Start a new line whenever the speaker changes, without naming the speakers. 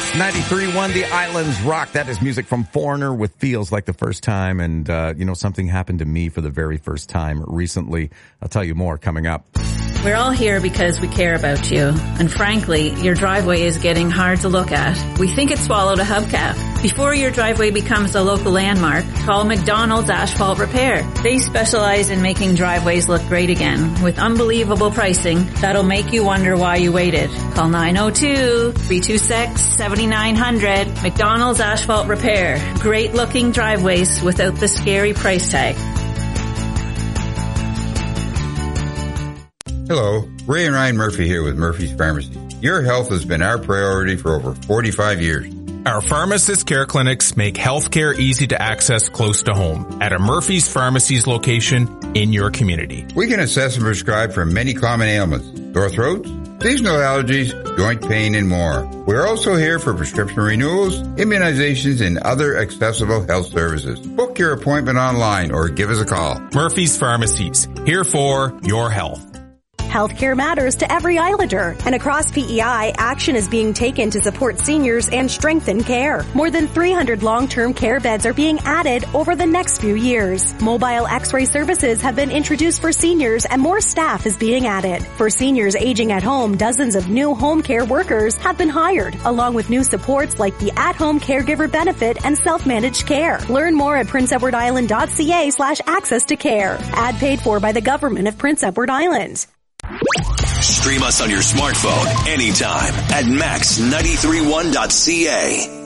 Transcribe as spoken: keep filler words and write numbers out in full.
ninety-three point one The Islands Rock. That is music from Foreigner with Feels Like the First Time. And, uh, you know, something happened to me for the very first time recently. I'll tell you more coming up.
We're all here because we care about you. And frankly, your driveway is getting hard to look at. We think it swallowed a hubcap. Before your driveway becomes a local landmark, call McDonald's Asphalt Repair. They specialize in making driveways look great again with unbelievable pricing that'll make you wonder why you waited. Call nine oh two, three two six, seven nine zero zero. McDonald's Asphalt Repair. Great looking driveways without the scary price tag.
Hello, Ray and Ryan Murphy here with Murphy's Pharmacy. Your health has been our priority for over forty-five years.
Our pharmacist care clinics make healthcare easy to access close to home at a Murphy's Pharmacy's location in your community.
We can assess and prescribe for many common ailments, sore throats, seasonal allergies, joint pain, and more. We're also here for prescription renewals, immunizations, and other accessible health services. Book your appointment online or give us a call.
Murphy's Pharmacies, here for your health.
Healthcare matters to every Islander, and across P E I, action is being taken to support seniors and strengthen care. More than three hundred long-term care beds are being added over the next few years. Mobile X-ray services have been introduced for seniors, and more staff is being added. For seniors aging at home, dozens of new home care workers have been hired, along with new supports like the at-home caregiver benefit and self-managed care. Learn more at prince edward island dot c a slash access to care. Ad paid for by the government of Prince Edward Island.
Stream us on your smartphone anytime at max nine three one dot c a.